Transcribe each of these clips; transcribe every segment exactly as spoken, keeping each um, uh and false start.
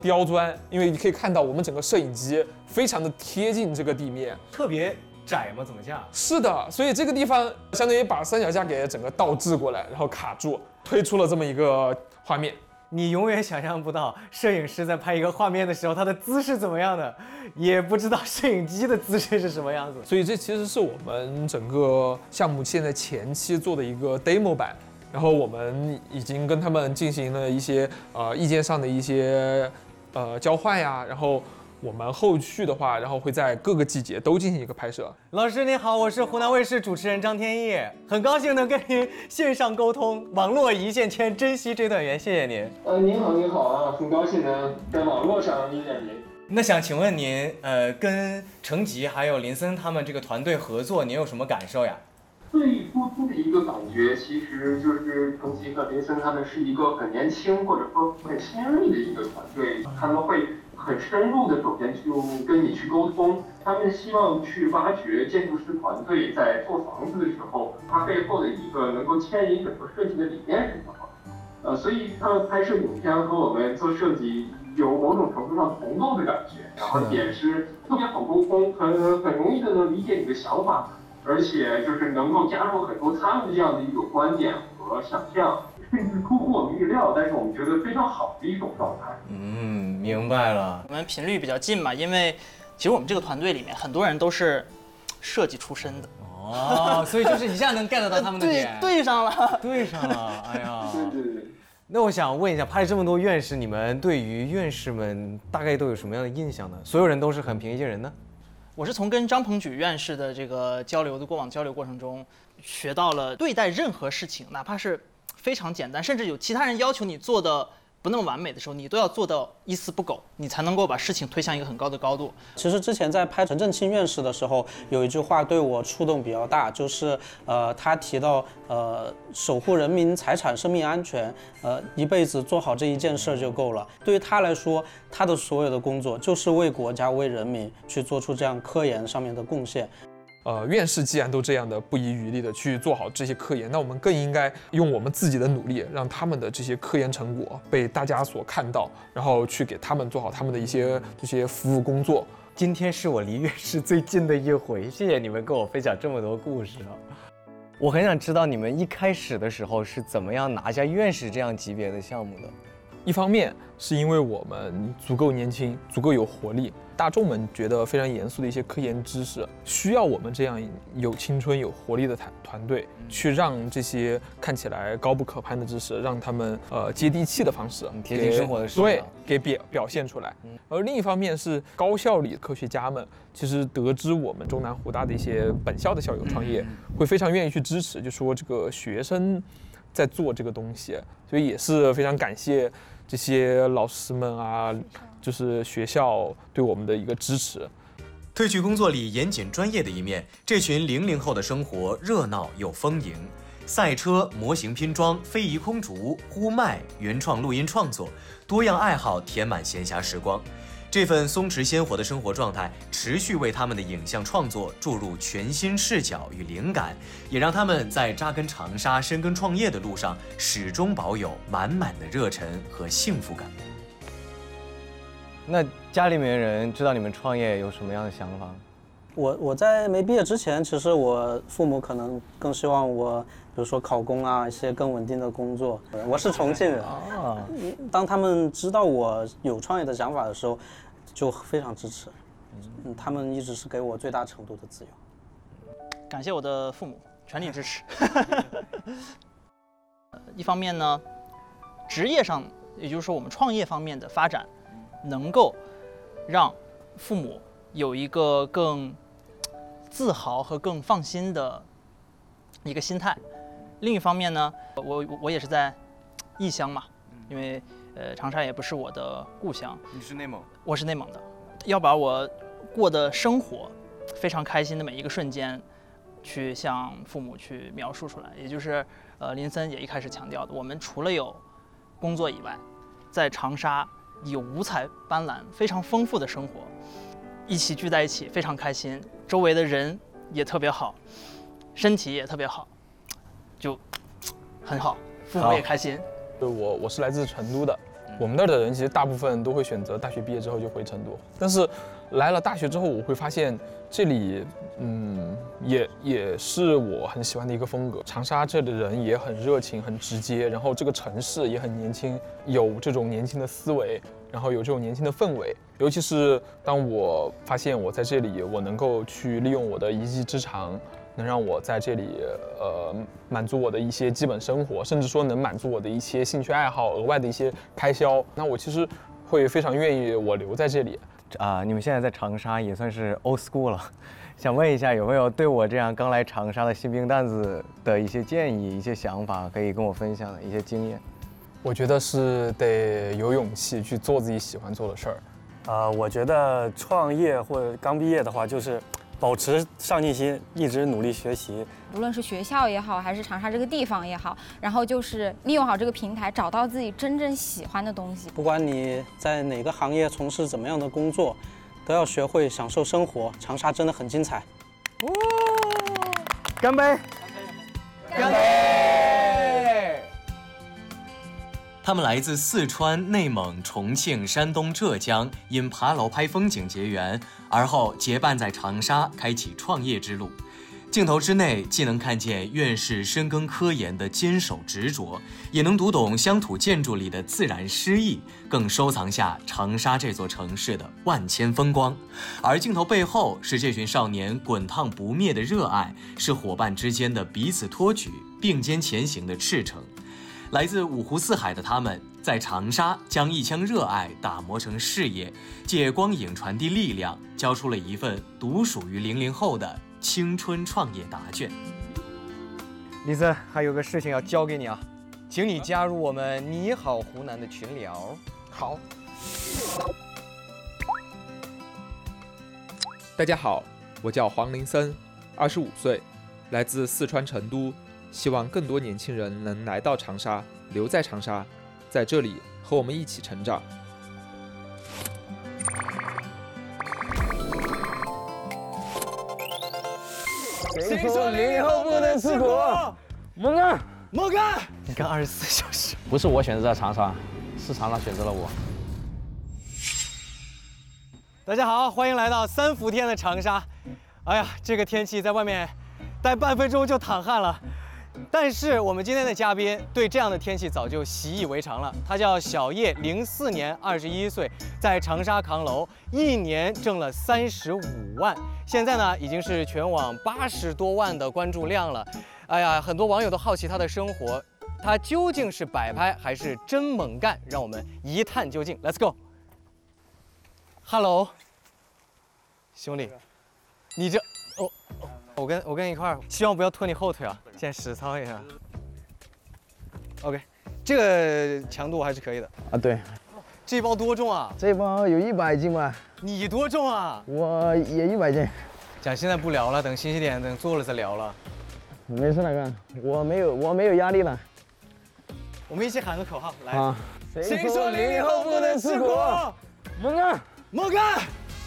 刁钻，因为你可以看到我们整个摄影机非常的贴近这个地面， 特别窄吗？怎么架？ 是的，所以这个地方相当于把三脚架给整个倒置过来，然后卡住，推出了这么一个画面。 你永远想象不到摄影师在拍一个画面的时候，他的姿势怎么样的，也不知道摄影机的姿势是什么样子。 所以这其实是我们整个项目现在前期做的一个 demo 版，然后我们已经跟他们进行了一些呃意见上的一些呃交换呀，然后我们后续的话，然后会在各个季节都进行一个拍摄。 老师你好，我是湖南卫视主持人张天翼，很高兴能跟您线上沟通，网络一线牵，珍惜这段缘，谢谢您。 呃，您好，您好啊，很高兴呢在网络上遇见您。 那想请问您，呃，跟程吉还有林森他们这个团队合作，您有什么感受呀？ 最突出的一个感觉，其实就是程吉和林森他们是一个很年轻或者说很新锐的一个团队，他们会很深入的首先就跟你去沟通，他们希望去挖掘建筑师团队在做房子的时候，它背后的一个能够牵引整个设计的理念是什么。呃，所以他们拍摄影片和我们做设计有某种程度上同构的感觉，然后也是特别好沟通，很很容易的能理解你的想法，而且就是能够加入很多他们这样的一种观点和想象，甚至出乎我们预料，但是我们觉得非常好的一种状态。 嗯，明白了。 我们频率比较近嘛，因为其实我们这个团队里面很多人都是设计出身的。 哦，所以就是一下能 get 到他们的点， 对，对上了， 对上了。哎呀， 对对对。 那我想问一下，拍了这么多院士，你们对于院士们大概都有什么样的印象呢？所有人都是很平易近人呢？ 我是从跟张鹏举院士的这个交流的过往交流过程中，学到了对待任何事情，哪怕是非常简单，甚至有其他人要求你做的不那么完美的时候，你都要做到一丝不苟，你才能够把事情推向一个很高的高度。 其实之前在拍陈振清院士的时候，有一句话对我触动比较大，就是呃，他提到呃，守护人民财产、生命安全，呃，一辈子做好这一件事就够了。对于他来说，他的所有的工作就是为国家、为人民去做出这样科研上面的贡献。 呃，院士既然都这样的不遗余力的去做好这些科研，那我们更应该用我们自己的努力，让他们的这些科研成果被大家所看到，然后去给他们做好他们的一些这些服务工作。 今天是我离院士最近的一回，谢谢你们跟我分享这么多故事啊！我很想知道你们一开始的时候是怎么样拿下院士这样级别的项目的。 一方面是因为我们足够年轻，足够有活力，大众们觉得非常严肃的一些科研知识，需要我们这样有青春、有活力的团团队，去让这些看起来高不可攀的知识，让他们呃接地气的方式， 贴近生活的事情， 对，给表表现出来。而另一方面是高校里科学家们，其实得知我们中南湖大的一些本校的校友创业，会非常愿意去支持，就说这个学生在做这个东西，所以也是非常感谢这些老师们啊，就是学校对我们的一个支持。 褪去工作里严谨专业的一面，这群零零后的生活热闹又丰盈。赛车、模型拼装、非遗空竹、呼麦、原创录音创作，多样爱好填满闲暇时光。这份松弛鲜活的生活状态，持续为他们的影像创作注入全新视角与灵感，也让他们在扎根长沙、深耕创业的路上，始终保有满满的热忱和幸福感。 那家里面人知道你们创业有什么样的想法？ 我我在没毕业之前，其实我父母可能更希望我，比如说考公啊，一些更稳定的工作。我是重庆人，啊，当他们知道我有创业的想法的时候，就非常支持。嗯，他们一直是给我最大程度的自由。 感谢我的父母，全力支持。一方面呢，职业上，也就是说我们创业方面的发展，能够让父母有一个更自豪和更放心的一个心态。另一方面呢，我我也是在异乡嘛，因为呃长沙也不是我的故乡。 你是内蒙？ 我是内蒙的，要把我过的生活非常开心的每一个瞬间，去向父母去描述出来。也就是呃林森也一开始强调的，我们除了有工作以外，在长沙有五彩斑斓、非常丰富的生活。一起聚在一起，非常开心，周围的人也特别好，身体也特别好，就很好，父母也开心。 我我是来自成都的， 我们那儿的人其实大部分都会选择大学毕业之后就回成都，但是来了大学之后，我会发现这里，嗯，也也是我很喜欢的一个风格。长沙这里的人也很热情、很直接，然后这个城市也很年轻，有这种年轻的思维，然后有这种年轻的氛围。尤其是当我发现我在这里，我能够去利用我的一技之长。能让我在这里，呃，满足我的一些基本生活，甚至说能满足我的一些兴趣爱好、额外的一些开销。那我其实会非常愿意我留在这里。 啊，你们现在在长沙也算是 old school 了，想问一下有没有对我这样刚来长沙的新兵蛋子的一些建议、一些想法，可以跟我分享的一些经验？ 我觉得是得有勇气去做自己喜欢做的事儿。 呃，我觉得创业或者刚毕业的话，就是保持上进心，一直努力学习。 无论是学校也好，还是长沙这个地方也好，然后就是利用好这个平台，找到自己真正喜欢的东西。 不管你在哪个行业从事怎么样的工作，都要学会享受生活。长沙真的很精彩。 哦，干杯！干杯！ 他们来自四川、内蒙、重庆、山东、浙江，因爬楼拍风景结缘，而后结伴在长沙开启创业之路。镜头之内，既能看见院士深耕科研的坚守执着，也能读懂乡土建筑里的自然诗意，更收藏下长沙这座城市的万千风光。而镜头背后，是这群少年滚烫不灭的热爱，是伙伴之间的彼此托举、并肩前行的赤诚。来自五湖四海的他们，在长沙将一腔热爱打磨成事业，借光影传递力量，交出了一份独属于零零后的青春创业答卷。 李森，还有个事情要交给你啊，请你加入我们你好湖南的群聊。 好。 大家好，我叫黄林森，二十五岁，来自四川成都。希望更多年轻人能来到长沙，留在长沙，在这里和我们一起成长。 谁说零零后不能吃苦？猛干，猛干！你干二十四小时。 不是我选择在长沙，是长沙选择了我。 大家好，欢迎来到三伏天的长沙。哎呀，这个天气在外面待半分钟就淌汗了。但是我们今天的嘉宾对这样的天气早就习以为常了。他叫小叶，零四年，二十一岁，在长沙扛楼，一年挣了三十五万，现在呢已经是全网八十多万的关注量了。哎呀，很多网友都好奇他的生活，他究竟是摆拍还是真猛干？让我们一探究竟。Let's go。Hello， 兄弟，你这哦。我跟我跟你一块儿，希望不要拖你后腿啊！先实操一下。OK， 这个强度还是可以的啊。对， 这一包多重啊？ 这一包有一百斤吧。 你多重啊？ 我也一百斤。 讲现在不聊了，等星期点等做了再聊了。 没事，大哥，我没有我没有压力了。 我们一起喊个口号来。 啊！ 谁说零零后不能吃苦？ 猛干， 猛干！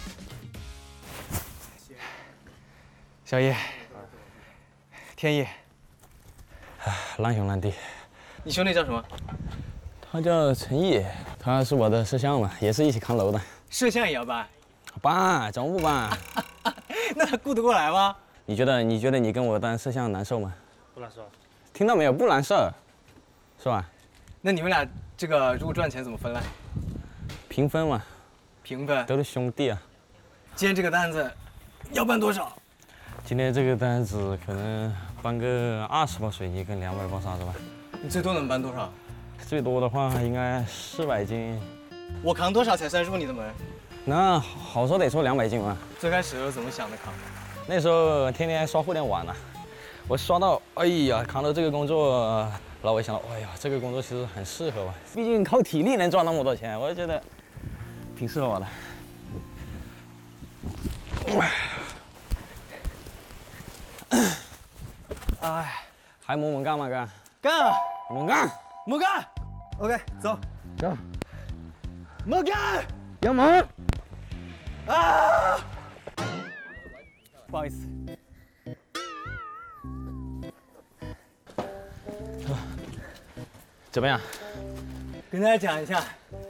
小叶，天意， 难兄难弟。 你兄弟叫什么？ 他叫陈毅，他是我的摄像嘛，也是一起扛楼的。 摄像也要搬？ 搬，怎么不搬？ 那他顾得过来吗？ 你觉得你觉得你跟我当摄像难受吗？ 不难受。 听到没有？不难受，是吧？ 那你们俩这个如果赚钱怎么分嘞？ 平分嘛。 平分。 都是兄弟啊。 今天这个单子要办多少？ 今天这个单子可能搬个二十包水泥跟两百包沙子吧。 你最多能搬多少？ 最多的话应该四百斤。 我扛多少才算入你的门？ 那好说得说两百斤嘛。 最开始是怎么想的扛？ 那时候天天刷互联网呢，我刷到，哎呀，扛到这个工作，然后我想到，哎呀，这个工作其实很适合我，毕竟靠体力能赚那么多钱，我就觉得挺适合我的。哎，还猛猛干吗？干干， 猛干， 猛干。OK， 走， 走， 猛干， 要猛！ 啊！不好意思。 怎么样？ 跟大家讲一下，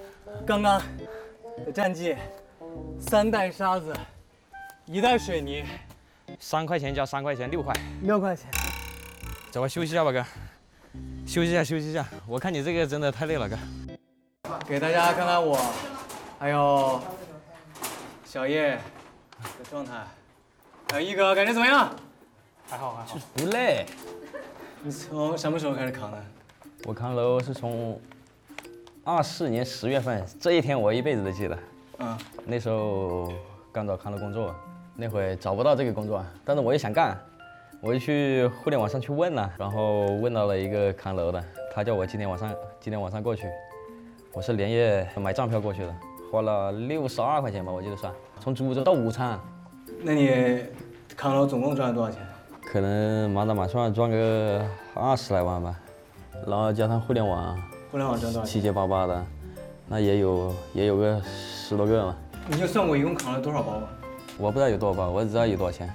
刚刚的战绩，三袋沙子，一袋水泥， 三块钱加三块钱，六块。 六块钱。 走吧，休息一下吧，哥。休息一下，休息一下。我看你这个真的太累了，哥。 给大家看看我，还有小叶的状态，还有一哥，感觉怎么样？ 还好还好。 不累。 你从什么时候开始扛的？ 我扛楼是从二四年十月份，这一天我一辈子都记得。 嗯。 那时候刚找扛楼工作，那会找不到这个工作，但是我也想干，我就去互联网上去问了，然后问到了一个扛楼的，他叫我今天晚上今天晚上过去。我是连夜买站票过去的，花了六十二块钱吧，我记得算，从株洲到武昌。 那你扛楼总共赚了多少钱？ 可能满打满算赚个二十来万吧，然后加上互联网， 互联网赚多少钱？ 七七八八的，那也有也有个十多个嘛。 你就算过一共扛了多少包吗？ 我不知道有多少包，我只知道有多少钱。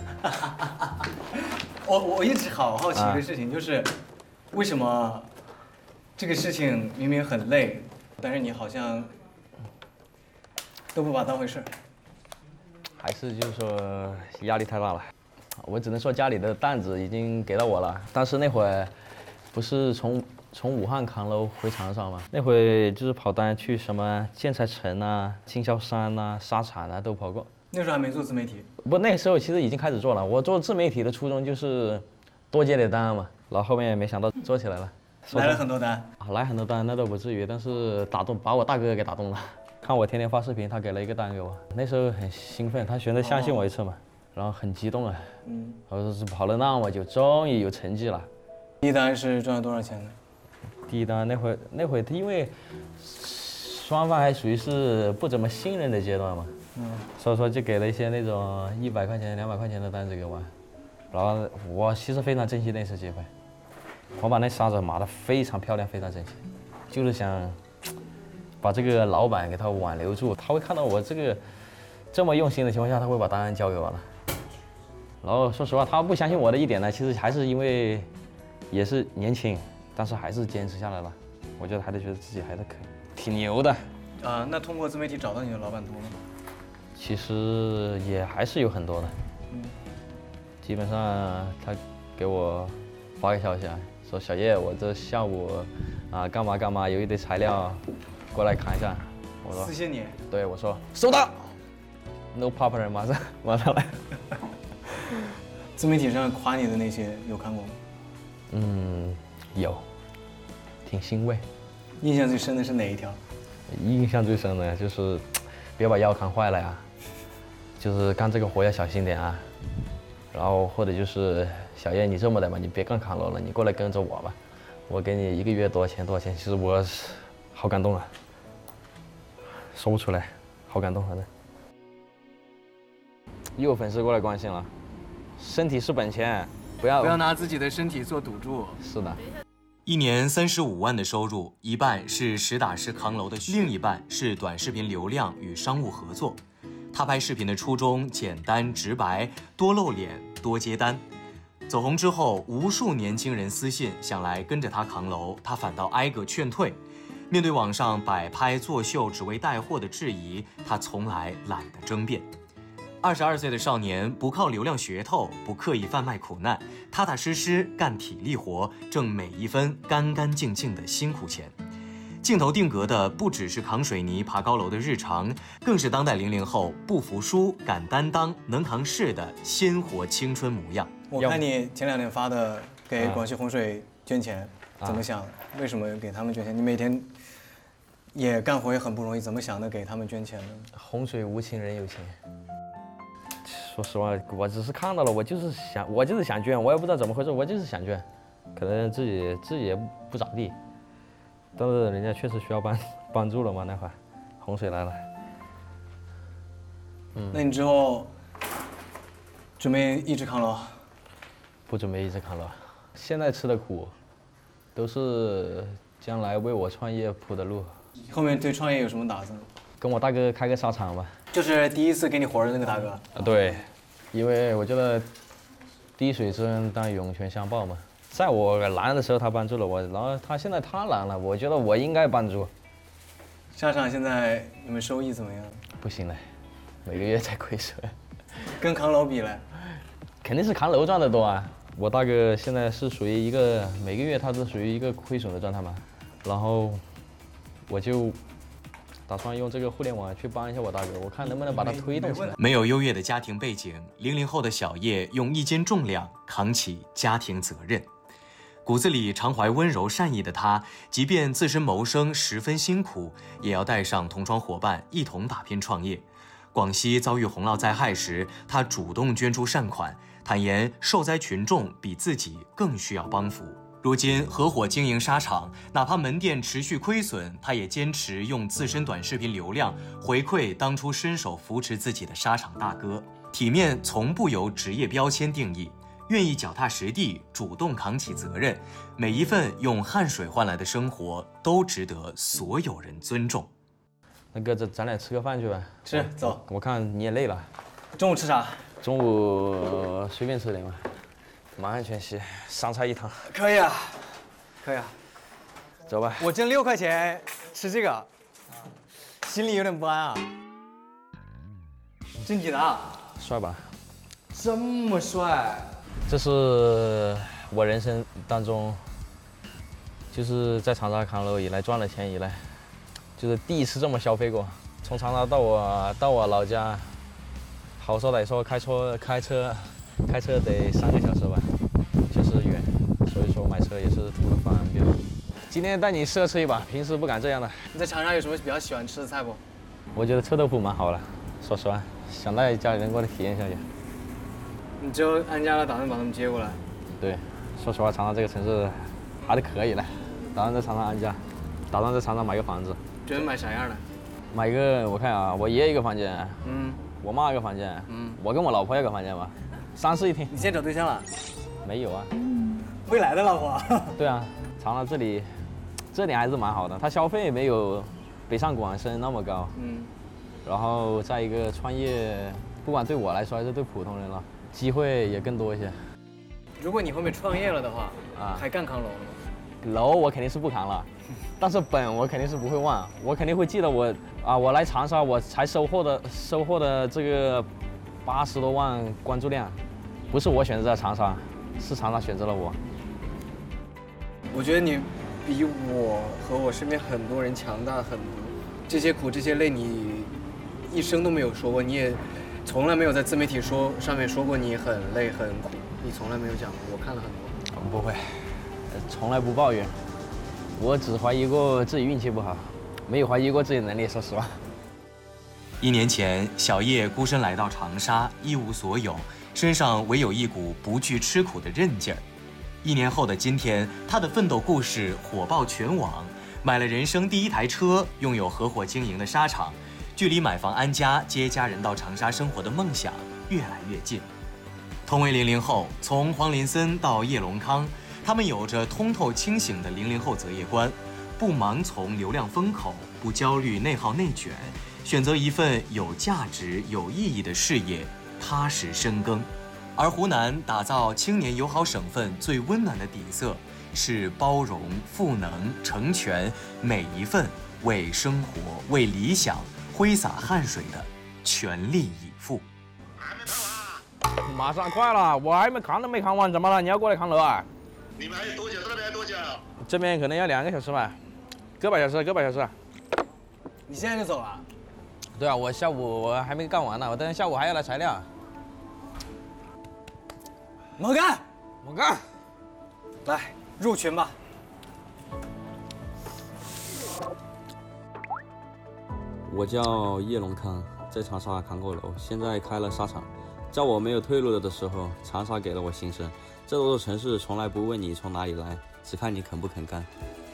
我我一直好好奇一个事情，啊、就是为什么这个事情明明很累，但是你好像都不把它当回事。 还是就是说压力太大了，我只能说家里的担子已经给到我了。但是那会儿不是从从武汉扛楼回长沙吗？那会就是跑单去什么建材城啊、经销商啊、沙场啊都跑过。 那时候还没做自媒体？ 不，那时候其实已经开始做了。我做自媒体的初衷就是多接点单嘛，然后后面没想到做起来了。 来了很多单啊，来很多单那倒不至于，但是打动把我大哥给打动了。看我天天发视频，他给了一个单给我，那时候很兴奋，他选择相信我一次嘛，然后很激动啊。嗯，我说是跑了那么久，终于有成绩了。 第一单是赚了多少钱呢？ 第一单那会那会因为双方还属于是不怎么信任的阶段嘛，嗯，所以说就给了一些那种一百块钱、两百块钱的单子给我，然后我其实非常珍惜那次机会，我把那沙子码得非常漂亮、非常整齐，就是想把这个老板给他挽留住，他会看到我这个这么用心的情况下，他会把单交给我了。然后说实话，他不相信我的一点呢，其实还是因为也是年轻，但是还是坚持下来了。我觉得还得觉得自己还是可以，挺牛的。 啊，那通过自媒体找到你的老板多吗？ 其实也还是有很多的。嗯，基本上他给我发个消息啊，说小叶，我这下午啊干嘛干嘛，有一堆材料。过来看一下，我说私信你， 对我说收到 ，no problem， 马上马上来。 自媒体上夸你的那些有看过吗？ 嗯，有，挺欣慰。 印象最深的是哪一条？ 印象最深的就是别把腰扛坏了呀，就是干这个活要小心点啊。然后或者就是小叶，你这么的吧，你别干扛楼了，你过来跟着我吧，我给你一个月多少钱多少钱。其实我好感动啊。说不出来，好感动，反正。又有粉丝过来关心了，身体是本钱，不要不要拿自己的身体做赌注。 是的。 一年三十五万的收入，一半是实打实扛楼的，另一半是短视频流量与商务合作。他拍视频的初衷简单直白，多露脸，多接单。走红之后，无数年轻人私信想来跟着他扛楼，他反倒挨个劝退。面对网上摆拍作秀只为带货的质疑，他从来懒得争辩。二十二岁的少年，不靠流量噱头，不刻意贩卖苦难，踏踏实实干体力活，挣每一分干干净净的辛苦钱。镜头定格的不只是扛水泥、爬高楼的日常，更是当代零零后不服输、敢担当、能扛事的鲜活青春模样。 我看你前两天发的给广西洪水捐钱，啊、怎么想？为什么给他们捐钱？你每天也干活也很不容易，怎么想的给他们捐钱呢？ 洪水无情人有情。说实话，我只是看到了，我就是想，我就是想捐，我也不知道怎么回事，我就是想捐，可能自己自己也不咋地，但是人家确实需要帮帮助了嘛，那会儿洪水来了。 嗯，那你之后准备一直扛楼？ 不准备一直扛楼，现在吃的苦，都是将来为我创业铺的路。 后面对创业有什么打算？ 跟我大哥开个沙场吧。 就是第一次给你活的那个大哥。 啊，对，因为我觉得滴水之恩当涌泉相报嘛。在我难的时候他帮助了我，然后他现在他难了，我觉得我应该帮助。 沙场现在你们收益怎么样？ 不行了，每个月在亏损。 跟扛楼比嘞？ 肯定是扛楼赚的多啊！我大哥现在是属于一个每个月他是属于一个亏损的状态嘛，然后我就打算用这个互联网去帮一下我大哥，我看能不能把他推动起来。 没有优越的家庭背景，零零后的小叶用一斤重量扛起家庭责任。骨子里常怀温柔善意的他，即便自身谋生十分辛苦，也要带上同窗伙伴一同打拼创业。广西遭遇洪涝灾害时，他主动捐出善款，坦言受灾群众比自己更需要帮扶。如今合伙经营沙场，哪怕门店持续亏损，他也坚持用自身短视频流量回馈当初伸手扶持自己的沙场大哥。体面从不由职业标签定义，愿意脚踏实地，主动扛起责任，每一份用汗水换来的生活都值得所有人尊重。 那哥，这咱俩吃个饭去吧。 吃，走。 我看你也累了。 中午吃啥？ 中午随便吃点吧。满汉全席，上菜一汤。 可以啊，可以啊。 走吧。 我挣六块钱吃这个，心里有点不安啊。真体的啊？ 帅吧？ 这么帅。 这是我人生当中，就是在长沙扛楼以来赚了钱以来，就是第一次这么消费过。从长沙到我到我老家，好说歹说开车开车开车得三个小时吧，确实远，所以说买车也是图个方便。今天带你奢侈一把，平时不敢这样的。 你在长沙有什么比较喜欢吃的菜不？ 我觉得臭豆腐蛮好的，说实话，想带家里人过来体验一下去。 你之后安家了，打算把他们接过来？ 对，说实话，长沙这个城市还是可以的，打算在长沙安家，打算在长沙买个房子。 准备买啥样的？ 买一个，我看啊，我爷爷一个房间， 嗯， 我妈一个房间，嗯，我跟我老婆一个房间吧，三室一厅。 你现在找对象了？ 没有啊。 未来的老婆。 对啊，长沙这里，这点还是蛮好的，它消费没有北上广深那么高，嗯，然后再一个创业，不管对我来说还是对普通人了，机会也更多一些。 如果你后面创业了的话，啊，还干扛楼吗？ 楼我肯定是不扛了，但是本我肯定是不会忘，我肯定会记得我啊，我来长沙我才收获的收获的这个八十多万关注量，不是我选择在长沙，是长沙选择了我。 我觉得你比我和我身边很多人强大很多，这些苦这些累你一生都没有说过，你也从来没有在自媒体说上面说过你很累很苦，你从来没有讲过，我看了很多。 不会，从来不抱怨，我只怀疑过自己运气不好，没有怀疑过自己能力，说实话。 一年前，小叶孤身来到长沙，一无所有，身上唯有一股不惧吃苦的韧劲儿。一年后的今天，他的奋斗故事火爆全网，买了人生第一台车，拥有合伙经营的沙场，距离买房安家、接家人到长沙生活的梦想越来越近。同为零零后，从黄林森到叶龙康，他们有着通透清醒的零零后择业观，不盲从流量风口，不焦虑内耗内卷，选择一份有价值、有意义的事业，踏实深耕。而湖南打造青年友好省份最温暖的底色，是包容、赋能、成全每一份为生活、为理想挥洒汗水的全力以赴。 马上快了，我还没扛都没扛完，怎么了？你要过来扛楼啊？ 你们还有多久？这边还多久？ 这边可能要两个小时吧，个把小时，个把小时。 你现在就走了？ 对啊，我下午我还没干完呢，我等下下午还要来材料。 猛干！ 猛干！ 来入群吧。 我叫叶龙康，在长沙扛过楼，现在开了沙场。在我没有退路了的时候，长沙给了我新生。这座城市从来不问你从哪里来，只看你肯不肯干。